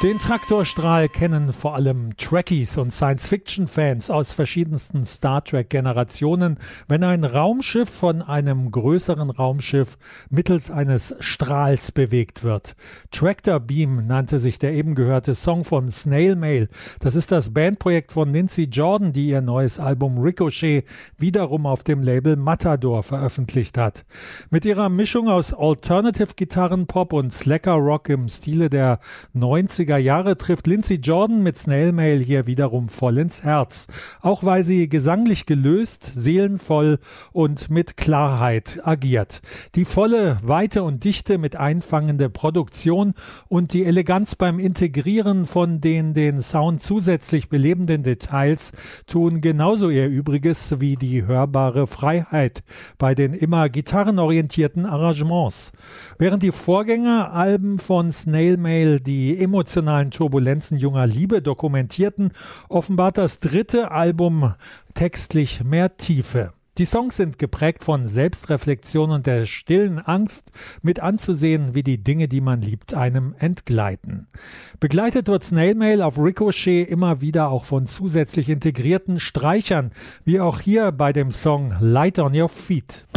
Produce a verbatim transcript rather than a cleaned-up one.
Den Traktorstrahl kennen vor allem Trekkies und Science-Fiction-Fans aus verschiedensten Star Trek-Generationen, wenn ein Raumschiff von einem größeren Raumschiff mittels eines Strahls bewegt wird. Tractor Beam nannte sich der eben gehörte Song von Snail Mail. Das ist das Bandprojekt von Lindsey Jordan, die ihr neues Album Ricochet wiederum auf dem Label Matador veröffentlicht hat. Mit ihrer Mischung aus Alternative-Gitarren, Pop und Slacker-Rock im Stile der neunziger Jahre trifft Lindsey Jordan mit Snail Mail hier wiederum voll ins Herz. Auch weil sie gesanglich gelöst, seelenvoll und mit Klarheit agiert. Die volle Weite und Dichte mit einfangender Produktion und die Eleganz beim Integrieren von den den Sound zusätzlich belebenden Details tun genauso ihr Übriges wie die hörbare Freiheit bei den immer gitarrenorientierten Arrangements. Während die Vorgängeralben von Snail Mail die emotionalen Turbulenzen junger Liebe dokumentierten, offenbart das dritte Album textlich mehr Tiefe. Die Songs sind geprägt von Selbstreflexion und der stillen Angst, mit anzusehen, wie die Dinge, die man liebt, einem entgleiten. Begleitet wird Snail Mail auf Ricochet immer wieder auch von zusätzlich integrierten Streichern, wie auch hier bei dem Song Light on Your Feet.